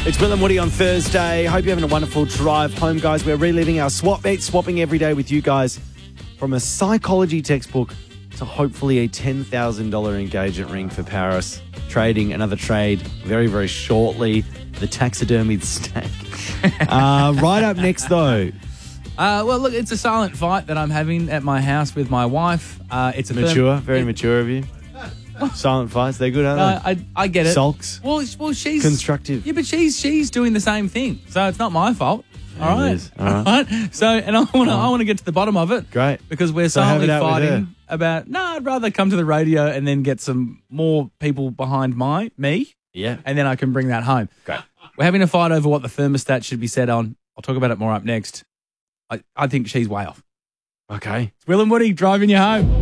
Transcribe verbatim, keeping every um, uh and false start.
It's Will and Woody on Thursday. Hope you're having a wonderful drive home, guys. We're reliving our swap meet, swapping every day with you guys from a psychology textbook to hopefully a ten thousand dollars engagement ring for Paris. Trading another trade very, very shortly. The taxidermied snake. uh, right up next, though. Uh, well, look, it's a silent fight that I'm having at my house with my wife. Uh, it's a Mature, firm- very it- mature of you. Silent fights, they're good, aren't Uh, they? I I get it. Sulks. Well, sh- well, she's Constructive. Yeah, but she's she's doing the same thing, so it's not my fault. Yeah, All it right, is. All right. So, and I want to I want to get to the bottom of it. Great. Because we're So have silently it out with her. fighting about. No, I'd rather come to the radio and then get some more people behind my me, Yeah. and then I can bring that home. Great. We're having a fight over what the thermostat should be set on. I'll talk about it more up next. I, I think she's way off. Okay. It's Will and Woody driving you home.